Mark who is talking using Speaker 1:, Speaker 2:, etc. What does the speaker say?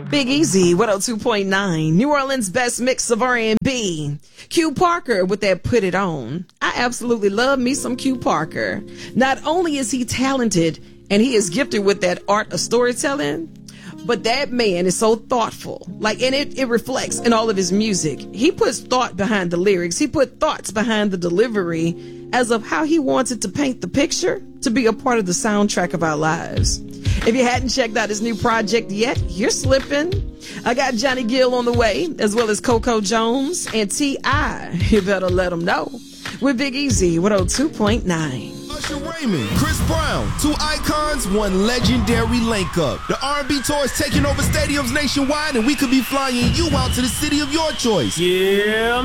Speaker 1: Big Easy, 102.9, New Orleans' best mix of R&B. Q Parker with that Put It On. I absolutely love me some Q Parker. Not only is he talented and he is gifted with that art of storytelling, but that man is so thoughtful. And it reflects in all of his music. He puts thought behind the lyrics. He put thoughts behind the delivery as of how he wanted to paint the picture to be a part of the soundtrack of our lives. If you hadn't checked out his new project yet, you're slipping. I got Johnny Gill on the way, as well as Coco Jones and T.I. You better let them know. With Big Easy, 102.9.
Speaker 2: Usher Raymond, Chris Brown, two icons, one legendary link-up. The R&B tour is taking over stadiums nationwide, and we could be flying you out to the city of your choice.
Speaker 3: Yeah,